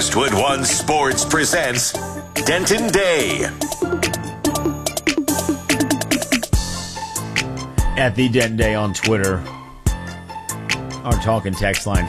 Westwood One Sports presents Denton Day. At the Denton Day on Twitter. Our talk and text line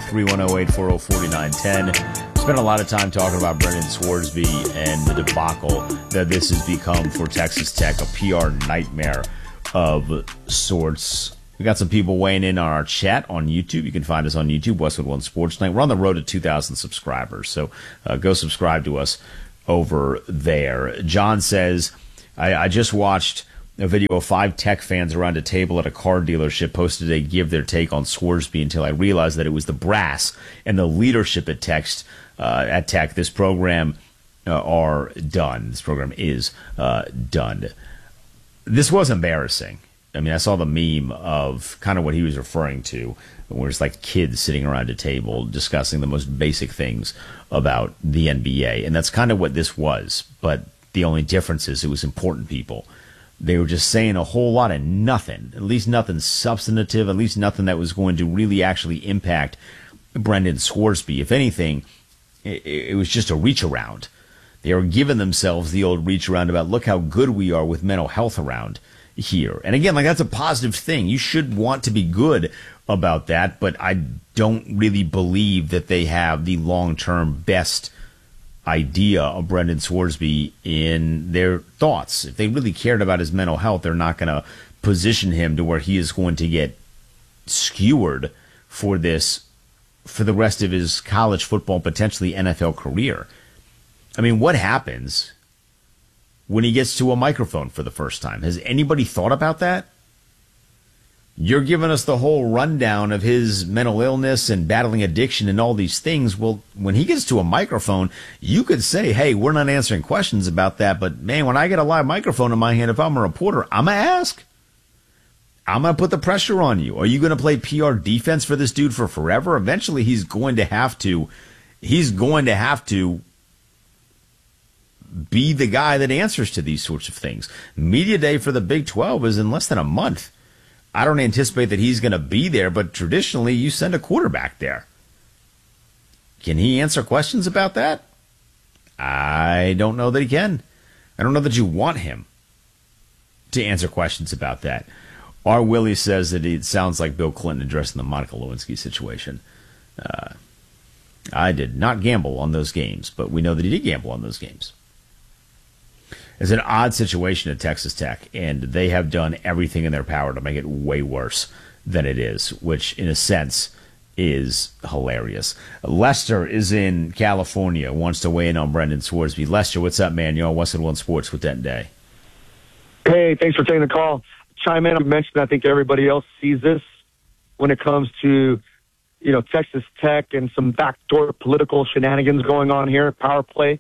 310-840-4910. Spent a lot of time talking about Brendan Swordsby and the debacle that this has become for Texas Tech, a PR nightmare of sorts. We got some people weighing in on our chat on YouTube. You can find us on YouTube, Westwood One Sports Night. We're on the road to 2,000 subscribers, so go subscribe to us over there. John says, I just watched a video of 5 Tech fans around a table at a car dealership posted to give their take on Swordsby until I realized that it was the brass and the leadership at Tech. This program are done. This program is done. This was embarrassing. I mean, I saw the meme of kind of what he was referring to, where it's like kids sitting around a table discussing the most basic things about the NBA. And that's kind of what this was. But the only difference is it was important people. They were just saying a whole lot of nothing, at least nothing substantive, at least nothing that was going to really actually impact Brendan Swordsby. If anything, it was just a reach around. They were giving themselves the old reach around about, look how good we are with mental health around here. And again, like, that's a positive thing. You should want to be good about that, but I don't really believe that they have the long-term best idea of Brendan Swordsby in their thoughts. If they really cared about his mental health, they're not going to position him to where he is going to get skewered for this for the rest of his college football, potentially NFL career. I mean, what happens when he gets to a microphone for the first time? Has anybody thought about that? You're giving us the whole rundown of his mental illness and battling addiction and all these things. Well, when he gets to a microphone, you could say, hey, we're not answering questions about that. But, man, when I get a live microphone in my hand, if I'm a reporter, I'm going to ask. I'm going to put the pressure on you. Are you going to play PR defense for this dude for forever? Eventually, he's going to have to be the guy that answers to these sorts of things. Media Day for the Big 12 is in less than a month. I don't anticipate that he's going to be there, but traditionally you send a quarterback there. Can he answer questions about that? I don't know that he can. I don't know that you want him to answer questions about that. R. Willie says that it sounds like Bill Clinton addressing the Monica Lewinsky situation. I did not gamble on those games, but we know that he did gamble on those games. It's an odd situation at Texas Tech, and they have done everything in their power to make it way worse than it is, which in a sense is hilarious. Lester is in California, wants to weigh in on Brendan Swordsby. Lester, what's up, man? You're on Westwood One Sports with Denton Day. Hey, thanks for taking the call. Chime in. I mentioned I think everybody else sees this when it comes to, Texas Tech and some backdoor political shenanigans going on here, power play.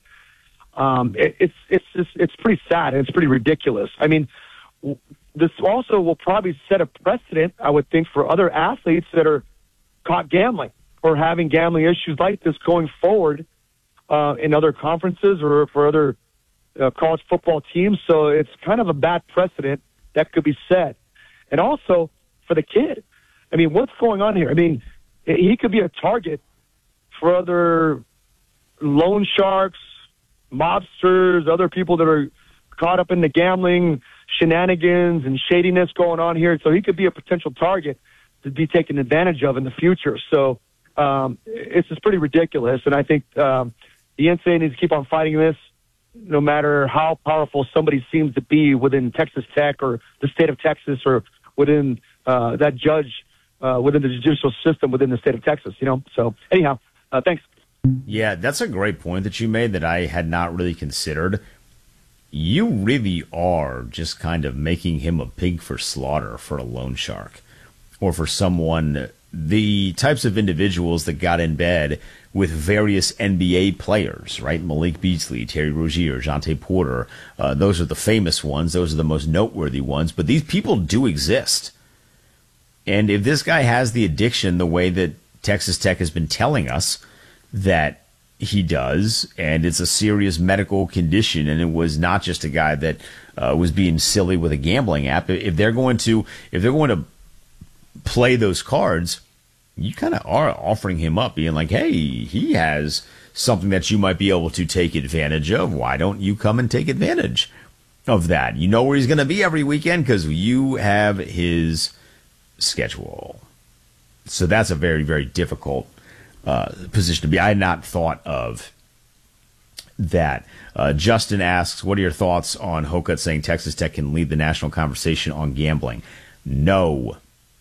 It's pretty sad and it's pretty ridiculous. I mean, this also will probably set a precedent, I would think, for other athletes that are caught gambling or having gambling issues like this going forward in other conferences or for other college football teams. So it's kind of a bad precedent that could be set. And also for the kid, I mean, what's going on here? I mean, he could be a target for other loan sharks, mobsters, other people that are caught up in the gambling shenanigans and shadiness going on here. So he could be a potential target to be taken advantage of in the future. So it's just pretty ridiculous. And I think the NCAA needs to keep on fighting this, no matter how powerful somebody seems to be within Texas Tech or the state of Texas or within that judge, within the judicial system within the state of Texas, So anyhow, thanks. Yeah, that's a great point that you made that I had not really considered. You really are just kind of making him a pig for slaughter for a loan shark or for someone, the types of individuals that got in bed with various NBA players, right? Malik Beasley, Terry Rozier, Jonte Porter. Those are the famous ones. Those are the most noteworthy ones. But these people do exist. And if this guy has the addiction the way that Texas Tech has been telling us that he does, and it's a serious medical condition, and it was not just a guy that was being silly with a gambling app. If they're going to play those cards, you kind of are offering him up, being like, hey, he has something that you might be able to take advantage of. Why don't you come and take advantage of that? You know where he's going to be every weekend because you have his schedule. So that's a very, very difficult position to be. I had not thought of that. Justin asks, what are your thoughts on Hokut saying Texas Tech can lead the national conversation on gambling? No.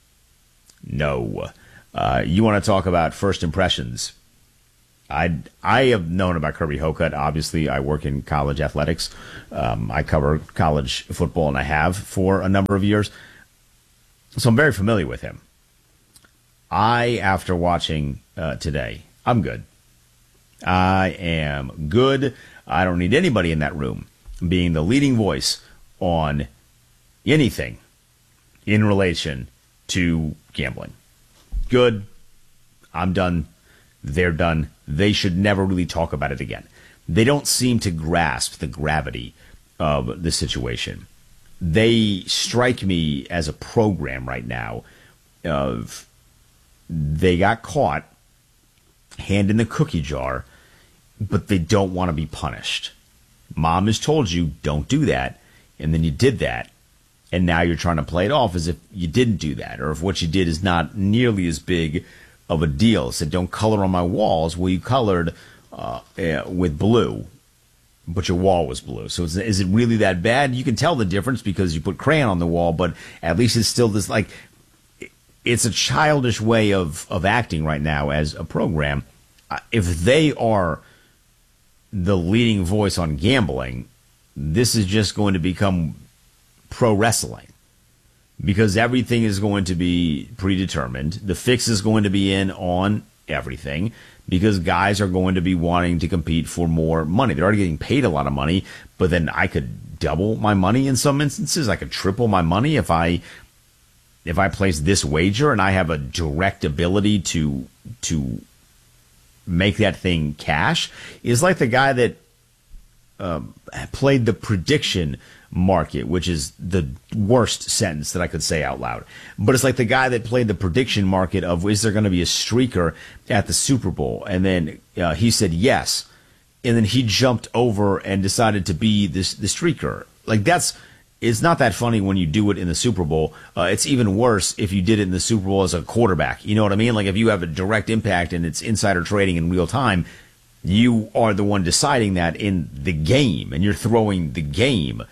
You want to talk about first impressions? I have known about Kirby Hokut. Obviously, I work in college athletics. I cover college football, and I have for a number of years. So I'm very familiar with him. After watching today, I'm good. I am good. I don't need anybody in that room being the leading voice on anything in relation to gambling. Good. I'm done. They're done. They should never really talk about it again. They don't seem to grasp the gravity of the situation. They strike me as a program right now of they got caught, hand in the cookie jar, but they don't want to be punished. Mom has told you, don't do that, and then you did that, and now you're trying to play it off as if you didn't do that, or if what you did is not nearly as big of a deal. It said, don't color on my walls. Well, you colored with blue, but your wall was blue. So is it really that bad? You can tell the difference because you put crayon on the wall, but at least it's still this, like, it's a childish way of acting right now as a program. If they are the leading voice on gambling, this is just going to become pro wrestling because everything is going to be predetermined. The fix is going to be in on everything because guys are going to be wanting to compete for more money. They're already getting paid a lot of money, but then I could double my money in some instances. I could triple my money if I place this wager and I have a direct ability to make that thing cash. Is like the guy that played the prediction market, which is the worst sentence that I could say out loud. But it's like the guy that played the prediction market of, is there going to be a streaker at the Super Bowl? And then he said yes. And then he jumped over and decided to be the streaker. Like it's not that funny when you do it in the Super Bowl. It's even worse if you did it in the Super Bowl as a quarterback. You know what I mean? Like if you have a direct impact and it's insider trading in real time, you are the one deciding that in the game and you're throwing the game.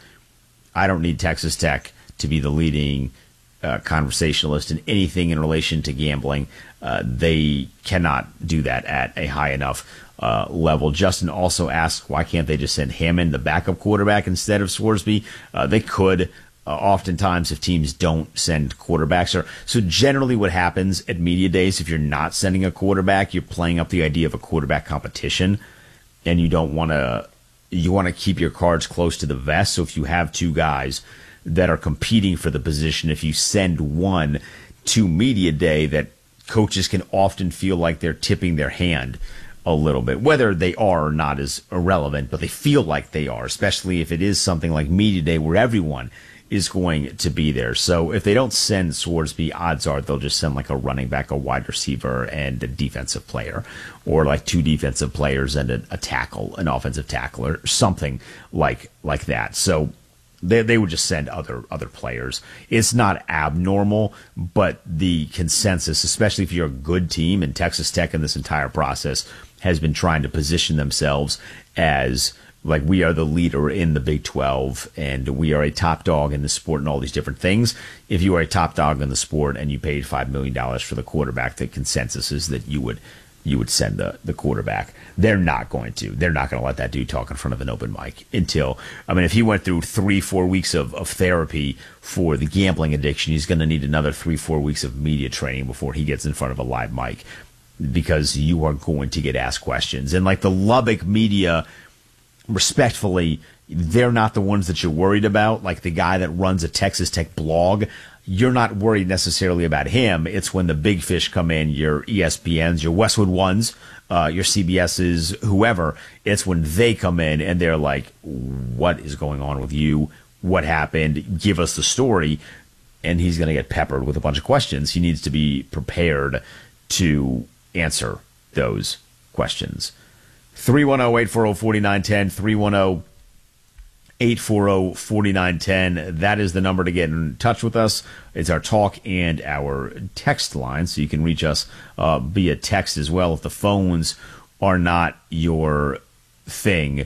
I don't need Texas Tech to be the leading conversationalist in anything in relation to gambling. They cannot do that at a high enough level. Justin also asks, why can't they just send Hammond, the backup quarterback, instead of Sworsby? They could. Oftentimes, if teams don't send quarterbacks. So generally what happens at media days, if you're not sending a quarterback, you're playing up the idea of a quarterback competition, and you don't want to. You want to keep your cards close to the vest. So if you have two guys that are competing for the position, if you send one to media day, that coaches can often feel like they're tipping their hand a little bit. Whether they are or not is irrelevant, but they feel like they are, especially if it is something like media day where everyone is going to be there. So if they don't send Sworsby, odds are they'll just send like a running back, a wide receiver, and a defensive player, or like two defensive players and a tackle, an offensive tackle, or something like that. So they would just send other players. It's not abnormal, but the consensus, especially if you're a good team, and Texas Tech in this entire process has been trying to position themselves as like we are the leader in the Big 12 and we are a top dog in the sport and all these different things. If you are a top dog in the sport and you paid $5 million for the quarterback, the consensus is that you would send the quarterback. They're not going to. They're not going to let that dude talk in front of an open mic until, I mean, if he went through 3-4 weeks of therapy for the gambling addiction, he's going to need another 3-4 weeks of media training before he gets in front of a live mic, because you are going to get asked questions. And like the Lubbock media, respectfully, they're not the ones that you're worried about. Like the guy that runs a Texas Tech blog, you're not worried necessarily about him. It's when the big fish come in, your ESPNs, your Westwood Ones, your CBSs, whoever. It's when they come in and they're like, what is going on with you? What happened? Give us the story. And he's going to get peppered with a bunch of questions. He needs to be prepared to answer those questions. 310-840-4910, 310-840-4910. That is the number to get in touch with us. It's our talk and our text line, so you can reach us via text as well if the phones are not your thing.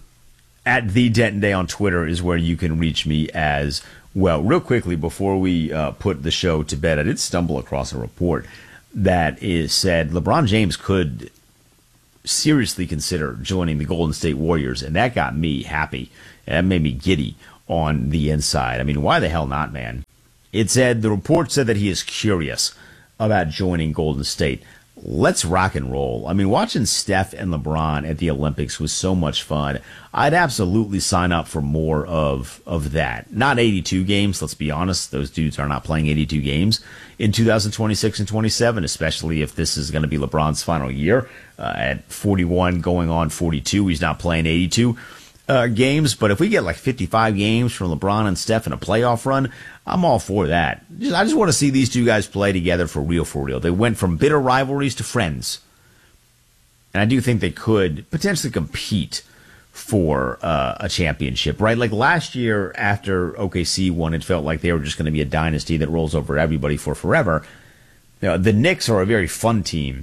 At The Denton Day on Twitter is where you can reach me as well. Real quickly, before we put the show to bed, I did stumble across a report that said LeBron James could seriously consider joining the Golden State Warriors, and that got me happy. That made me giddy on the inside. I mean, why the hell not, man? The report said that he is curious about joining Golden State. Let's rock and roll. I mean, watching Steph and LeBron at the Olympics was so much fun. I'd absolutely sign up for more of that. Not 82 games, let's be honest. Those dudes are not playing 82 games in 2026 and 27, especially if this is going to be LeBron's final year. At 41 going on 42, he's not playing 82 games. But if we get like 55 games from LeBron and Steph in a playoff run, I'm all for that. I just want to see these two guys play together for real, for real. They went from bitter rivalries to friends. And I do think they could potentially compete for a championship, right? Like last year after OKC won, it felt like they were just going to be a dynasty that rolls over everybody for forever. You know, the Knicks are a very fun team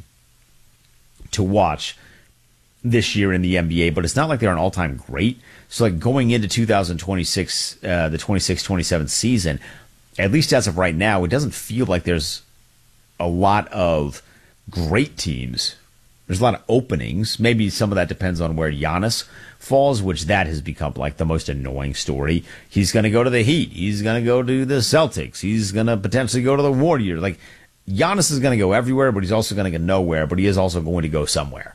to watch this year in the NBA, but it's not like they're an all-time great. So like going into 2026, the 26-27 season, at least as of right now, it doesn't feel like there's a lot of great teams. There's a lot of openings. Maybe some of that depends on where Giannis falls, which that has become like the most annoying story. He's going to go to the Heat. He's going to go to the Celtics. He's going to potentially go to the Warriors. Like Giannis is going to go everywhere, but he's also going to go nowhere, but he is also going to go somewhere.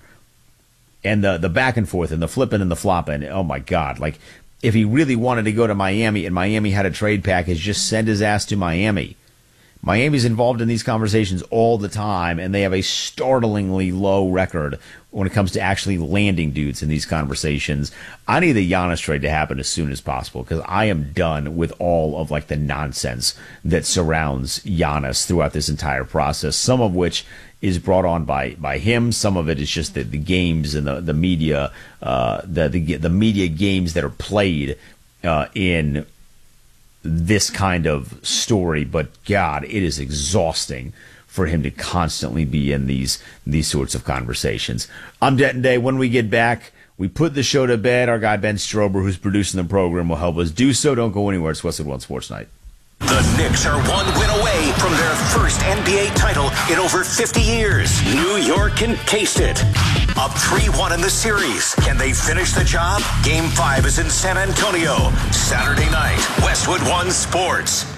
And the back and forth and the flipping and the flopping, oh my God. Like, if he really wanted to go to Miami and Miami had a trade package, just send his ass to Miami. Miami's involved in these conversations all the time, and they have a startlingly low record when it comes to actually landing dudes in these conversations. I need the Giannis trade to happen as soon as possible because I am done with all of like the nonsense that surrounds Giannis throughout this entire process, some of which is brought on by him. Some of it is just the games and the media, the media games that are played in this kind of story. But God, it is exhausting for him to constantly be in these sorts of conversations. I'm Denton Day. When we get back, we put the show to bed. Our guy Ben Strober, who's producing the program, will help us do so. Don't go anywhere. It's Westwood One Sports Night. The Knicks are one win away from their first NBA title in over 50 years. New York can taste it. Up 3-1 in the series. Can they finish the job? Game 5 is in San Antonio. Saturday night, Westwood One Sports.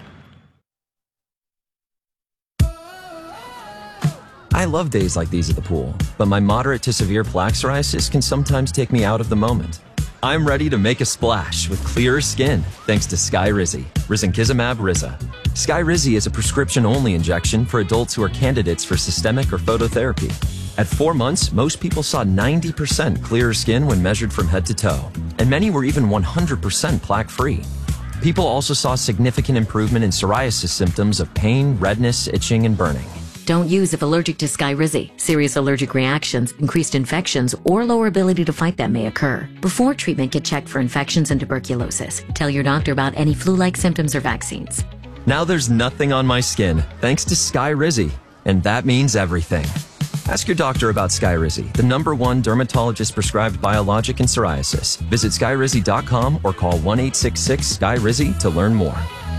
I love days like these at the pool, but my moderate to severe plaque psoriasis can sometimes take me out of the moment. I'm ready to make a splash with clearer skin thanks to Skyrizi, risankizumab Riza. Skyrizi is a prescription-only injection for adults who are candidates for systemic or phototherapy. At 4 months, most people saw 90% clearer skin when measured from head to toe, and many were even 100% plaque-free. People also saw significant improvement in psoriasis symptoms of pain, redness, itching, and burning. Don't use if allergic to Skyrizi. Serious allergic reactions, increased infections, or lower ability to fight them may occur. Before treatment, get checked for infections and tuberculosis. Tell your doctor about any flu-like symptoms or vaccines. Now there's nothing on my skin thanks to Skyrizi, and that means everything. Ask your doctor about Skyrizi, the #1 dermatologist-prescribed biologic in psoriasis. Visit Skyrizi.com or call 1-866-SKYRIZI to learn more.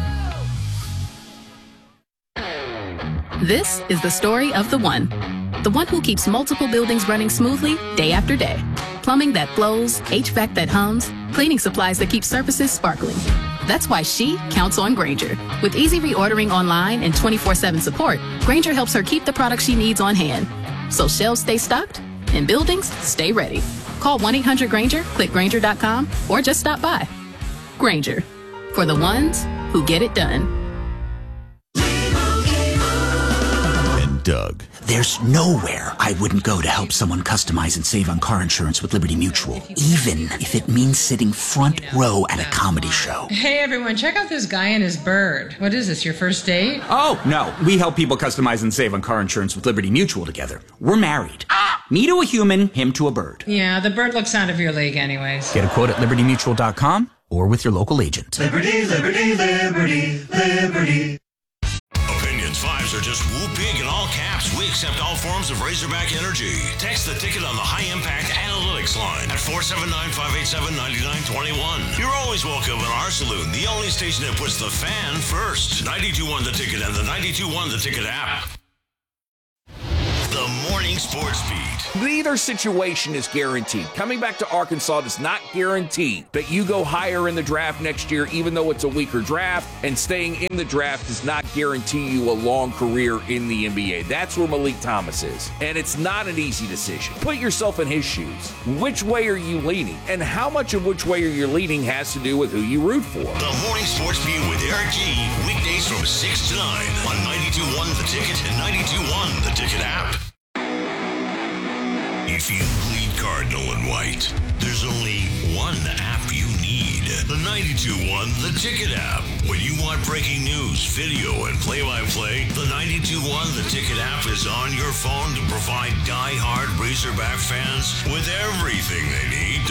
This is the story of the one who keeps multiple buildings running smoothly day after day. Plumbing that flows, HVAC that hums, cleaning supplies that keep surfaces sparkling. That's why she counts on Grainger. With easy reordering online and 24/7 support, Grainger helps her keep the products she needs on hand. So shelves stay stocked and buildings stay ready. Call 1-800-GRAINGER, click Grainger.com, or just stop by. Grainger, for the ones who get it done. Doug. There's nowhere I wouldn't go to help someone customize and save on car insurance with Liberty Mutual, even if it means sitting front row at a comedy show. Hey everyone, check out this guy and his bird. What is this, your first date? Oh, no. We help people customize and save on car insurance with Liberty Mutual together. We're married. Me to a human, him to a bird. Yeah, the bird looks out of your league anyways. Get a quote at libertymutual.com or with your local agent. Liberty, liberty, liberty, liberty. Opinions 5s are just whoop big in all caps. We accept all forms of Razorback energy. Text the ticket on the High Impact Analytics line at 479-587-9921. You're always welcome in our saloon, the only station that puts the fan first. 92.1 The Ticket and the 92.1 The Ticket app. The Morning Sports Beat. Neither situation is guaranteed. Coming back to Arkansas does not guarantee that you go higher in the draft next year, even though it's a weaker draft, and staying in the draft does not guarantee you a long career in the NBA. That's where Malik Thomas is, and it's not an easy decision. Put yourself in his shoes. Which way are you leaning? And how much of which way you're leaning has to do with who you root for. The Morning Sports Beat with Eric G. Weekdays from 6 to 9 on 92.1 The Ticket and 92.1 The Ticket app. If you bleed cardinal and white, there's only one app you need. The 92.1 The Ticket app. When you want breaking news, video, and play-by-play, the 92.1 The Ticket app is on your phone to provide die-hard Razorback fans with everything they need